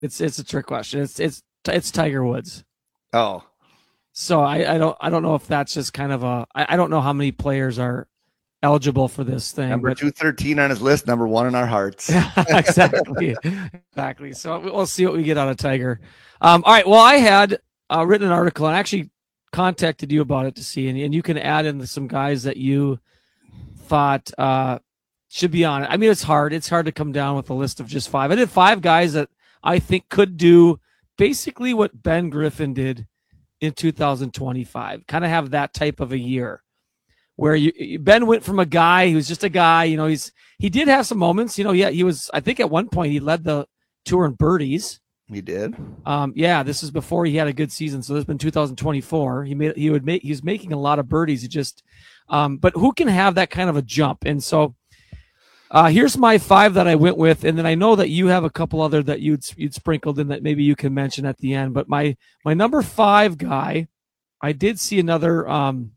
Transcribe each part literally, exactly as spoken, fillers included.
It's it's a trick question. It's it's it's Tiger Woods. Oh, so I, I don't I don't know if that's just kind of a I, I don't know how many players are eligible for this thing. Number two thirteen on his list, number one in our hearts. exactly, exactly. So we'll see what we get out of Tiger. Um, all right. Well, I had uh, written an article and actually contacted you about it to see, and, and you can add in some guys that you thought uh, should be on it. I mean, it's hard. It's hard to come down with a list of just five. I did five guys that I think could do basically what Ben Griffin did in two thousand twenty-five. Kind of have that type of a year where you Ben went from a guy who's just a guy. You know, he's he did have some moments. You know, yeah, he was. I think at one point he led the tour in birdies. He did. Um, yeah, this is before he had a good season. So this has been two thousand twenty-four. He made he would make he's making a lot of birdies. He just, um, but who can have that kind of a jump? And so, uh, here's my five that I went with, and then I know that you have a couple other that you'd you'd sprinkled in that maybe you can mention at the end. But my my number five guy, I did see another. Um,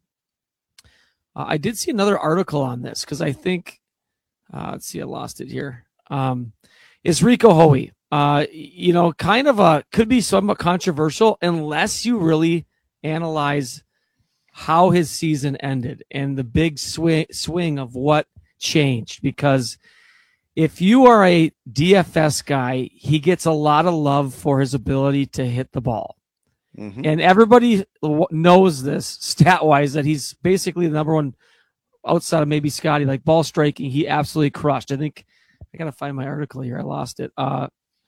uh, I did see another article on this because I think, uh, let's see, I lost it here. Um, is Rico Hoey. Uh, you know, kind of a could be somewhat controversial unless you really analyze how his season ended and the big swing swing of what changed. Because if you are a D F S guy, he gets a lot of love for his ability to hit the ball. Mm-hmm. And everybody knows this stat wise that he's basically the number one outside of maybe Scotty, like ball striking. He absolutely crushed. I think I got to find my article here. I lost it. Uh,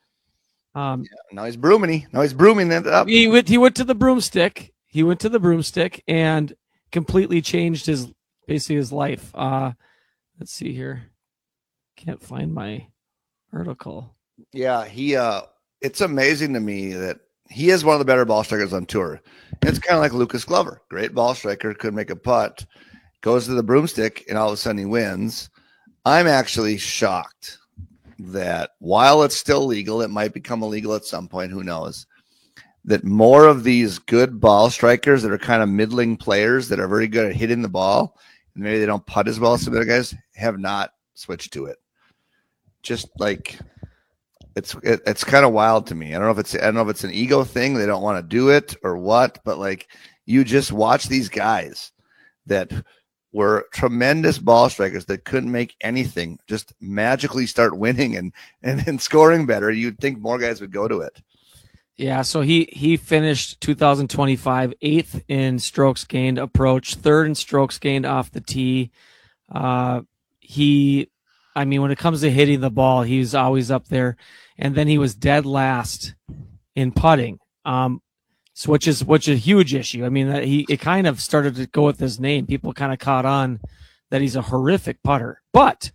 Um, yeah, now he's brooming. Now he's brooming it up. He went. He went to the broomstick. He went to the broomstick and completely changed his basically his life. Uh, let's see here. Can't find my article. Yeah, he. Uh, it's amazing to me that he is one of the better ball strikers on tour. It's kind of like Lucas Glover, great ball striker, could make a putt, goes to the broomstick, and all of a sudden he wins. I'm actually shocked that while it's still legal, it might become illegal at some point, who knows, that more of these good ball strikers that are kind of middling players that are very good at hitting the ball, and maybe they don't putt as well as some other guys, have not switched to it. Just like it's it, it's kind of wild to me. I don't know if it's I don't know if it's an ego thing, they don't want to do it or what, but like you just watch these guys that were tremendous ball strikers that couldn't make anything, just magically start winning and, and, and scoring better. You'd think more guys would go to it. Yeah, so he he finished two thousand twenty-five eighth in strokes gained approach, third in strokes gained off the tee. Uh, he, I mean, when it comes to hitting the ball, he's always up there. And then he was dead last in putting. Um, So which is which is a huge issue. I mean, that he it kind of started to go with his name. People kind of caught on that he's a horrific putter. But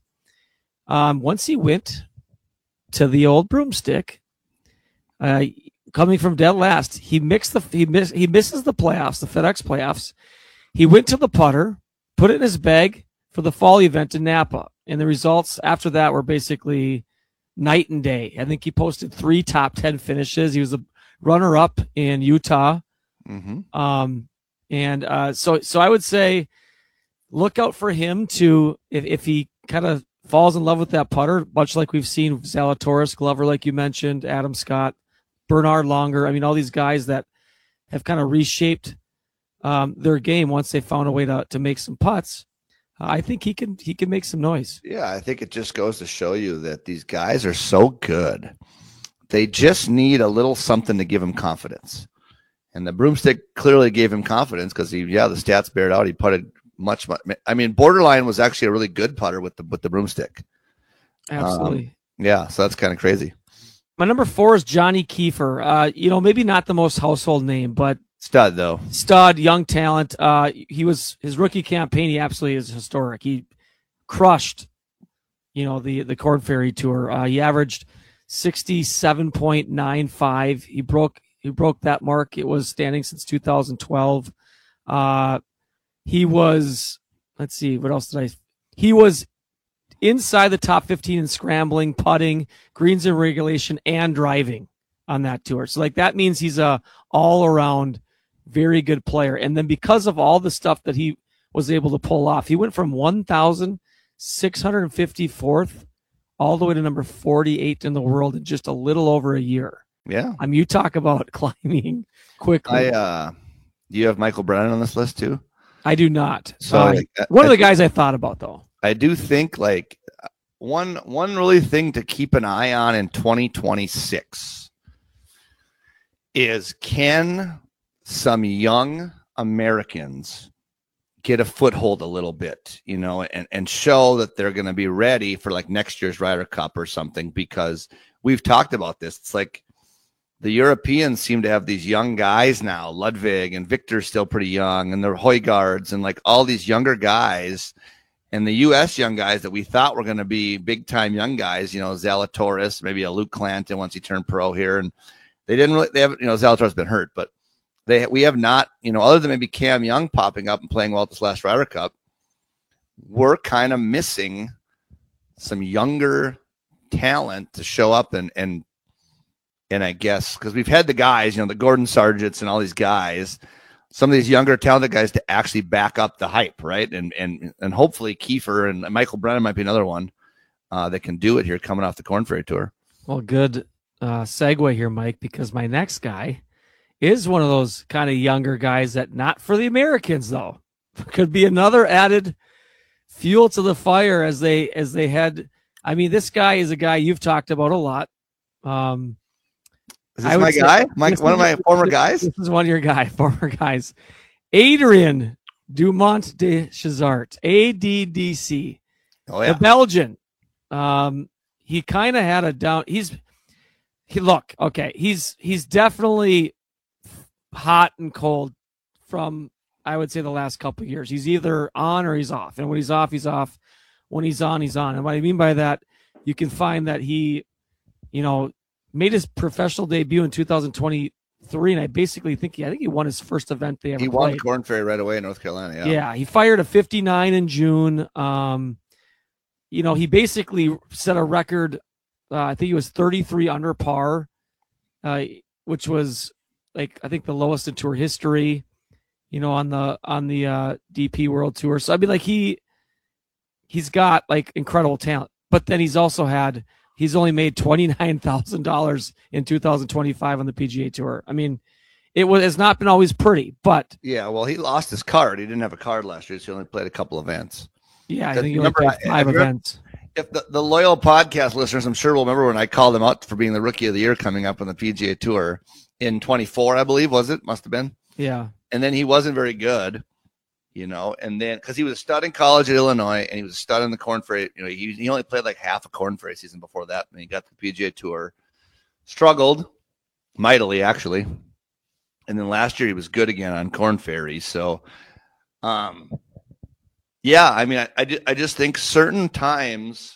um, once he went to the old broomstick, uh, coming from dead last, he mixed the he miss he misses the playoffs, the FedEx playoffs. He went to the putter, put it in his bag for the fall event in Napa, and the results after that were basically night and day. I think he posted three top ten finishes. He was a runner-up in Utah. Mm-hmm. Um, and uh, so so I would say look out for him to, if, if he kind of falls in love with that putter, much like we've seen Zalatoris, Glover, like you mentioned, Adam Scott, Bernard Longer. I mean, all these guys that have kind of reshaped um, their game once they found a way to, to make some putts. Uh, I think he can he can make some noise. Yeah, I think it just goes to show you that these guys are so good. They just need a little something to give him confidence. And the broomstick clearly gave him confidence because he, yeah, the stats bear it out. He putted much, much. I mean, Borderline was actually a really good putter with the with the broomstick. Absolutely. Um, yeah, so that's kind of crazy. My number four is Johnny Kiefer. Uh, you know, maybe not the most household name, but stud though. Stud, young talent. Uh, he was his rookie campaign. He absolutely is historic. He crushed, you know, the the Korn Ferry Tour. Uh, he averaged sixty-seven point nine five. He broke he broke that mark. It was standing since two thousand twelve. Uh, he was, let's see, what else did I? He was inside the top fifteen in scrambling, putting, greens in regulation, and driving on that tour. So like that means he's a all around very good player. And then because of all the stuff that he was able to pull off, he went from one thousand six hundred fifty-fourth all the way to number forty-eight in the world in just a little over a year. Yeah. I mean, you talk about climbing quickly. I uh, do you have Michael Brennan on this list too? I do not. So uh, like, one I, of the guys I thought about though. I do think like one one really thing to keep an eye on in twenty twenty-six is, can some young Americans get a foothold a little bit, you know, and, and show that they're going to be ready for like next year's Ryder Cup or something, because we've talked about this. It's like the Europeans seem to have these young guys now, Ludwig and Victor's still pretty young, and the Højgaards and like all these younger guys, and the U S young guys that we thought were going to be big time young guys, you know, Zalatoris, maybe a Luke Clanton once he turned pro here. And they didn't really, they haven't, you know, Zalatoris been hurt, but they, we have not, you know, other than maybe Cam Young popping up and playing well at this last Ryder Cup, we're kind of missing some younger talent to show up and, and, and I guess, because we've had the guys, you know, the Gordon Sargents and all these guys, some of these younger talented guys to actually back up the hype, right? And and and hopefully Kiefer and Michael Brennan might be another one uh, that can do it here coming off the Korn Ferry Tour. Well, good uh, segue here, Mike, because my next guy is one of those kind of younger guys that, not for the Americans though, could be another added fuel to the fire as they as they head. I mean, this guy is a guy you've talked about a lot. Um, Is this my guy? My, one of my former guys? This is one of your guy, former guys. Adrian Dumont de Chazart, A D D C. Oh, yeah. The Belgian. Um, he kind of had a down. He's, he look, okay. He's, he's definitely hot and cold from, I would say, the last couple of years. He's either on or he's off. And when he's off, he's off. When he's on, he's on. And what I mean by that, you can find that he, you know, made his professional debut in two thousand twenty-three, and I basically think he, I think he won his first event they ever He won played. Korn Ferry right away in North Carolina. Yeah, yeah, he fired a fifty-nine in June. Um, you know, he basically set a record. Uh, I think he was thirty-three under par, uh, which was like I think the lowest in tour history. You know, on the on the uh, D P World Tour. So I mean, like he he's got like incredible talent, but then he's also had. He's only made twenty-nine thousand dollars in two thousand twenty-five on the P G A Tour. I mean, it was it's not been always pretty, but yeah. Well, he lost his card. He didn't have a card last year, so he only played a couple events. Yeah, I think he only played five I, events. If the, the loyal podcast listeners, I'm sure will remember when I called him out for being the rookie of the year coming up on the P G A Tour in twenty-four, I believe, was it? Must have been. Yeah. And then he wasn't very good. You know, and then because he was a stud in college at Illinois and he was a stud in the Korn Ferry, you know, he, he only played like half a Korn Ferry season before that. And he got the P G A Tour, struggled mightily, actually. And then last year he was good again on Korn Ferry. So, um, yeah, I mean, I, I, I just think certain times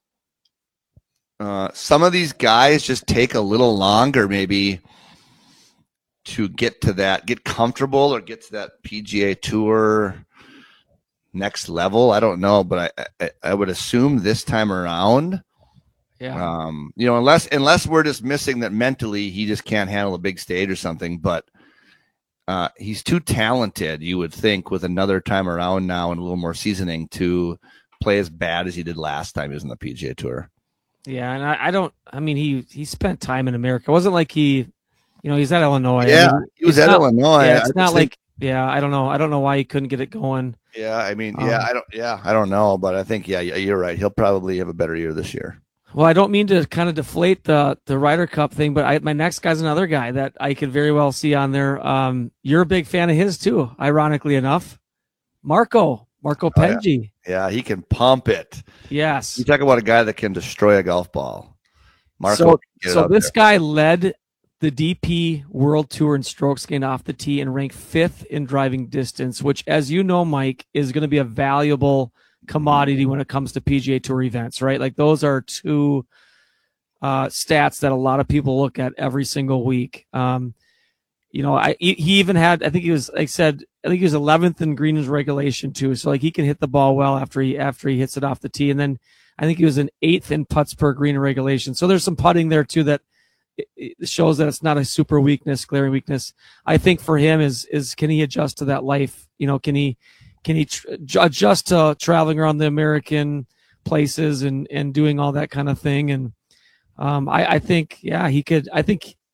uh, some of these guys just take a little longer, maybe, to get to that, get comfortable or get to that P G A Tour next level. I don't know, but I, I, I would assume this time around, yeah. Um, you know, unless unless we're just missing that mentally he just can't handle a big stage or something. But uh, he's too talented, you would think, with another time around now and a little more seasoning to play as bad as he did last time he was on the P G A Tour. Yeah, and I, I don't. I mean, he he spent time in America. It wasn't like he. You know, he's at Illinois. Yeah, I mean, he was at not, Illinois. Yeah, it's I not like, think, yeah, I don't know. I don't know why he couldn't get it going. Yeah, I mean, um, yeah, I don't, yeah, I don't know, but I think, yeah, you're right. He'll probably have a better year this year. Well, I don't mean to kind of deflate the the Ryder Cup thing, but I, my next guy's another guy that I could very well see on there. Um, you're a big fan of his too, ironically enough. Marco, Marco Peggi. Oh, yeah. yeah, he can pump it. Yes. You talk about a guy that can destroy a golf ball. Marco. So, so this there. guy led the D P World Tour in strokes gained off the tee and ranked fifth in driving distance, which, as you know, Mike, is going to be a valuable commodity when it comes to P G A Tour events, right? Like those are two uh, stats that a lot of people look at every single week. Um, you know, I he even had, I think he was, like I said, I think he was eleventh in greens regulation too. So like he can hit the ball well after he after he hits it off the tee, and then I think he was an eighth in putts per green regulation. So there's some putting there too that it shows that it's not a super weakness, glaring weakness. I think for him is is can he adjust to that life? You know, can he can he tr- adjust to traveling around the American places and and doing all that kind of thing? And um, I, I think yeah, he could. I think